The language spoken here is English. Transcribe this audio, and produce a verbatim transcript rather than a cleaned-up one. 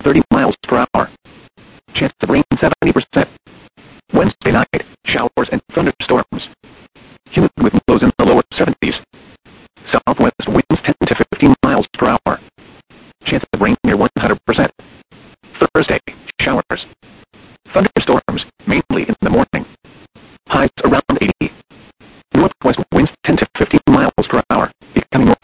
thirty miles per hour. Chance of rain seventy percent. Wednesday night, showers and thunderstorms.